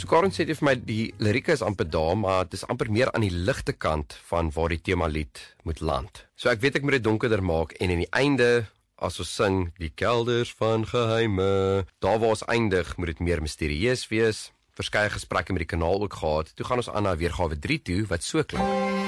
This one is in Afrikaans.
So Karen sê vir my, die lirieke is amper daar, maar dit is amper meer aan die ligte kant van waar die tema lied moet land. So ek weet ek moet dit donkerder maak, en in die einde, as ons sing, die kelders van geheime, daar waar ons eindig, moet dit meer mysterieus wees, verskeie gesprekke met die kanaal ook gehad, toe gaan ons aan na weergawe 3 toe, wat so klink.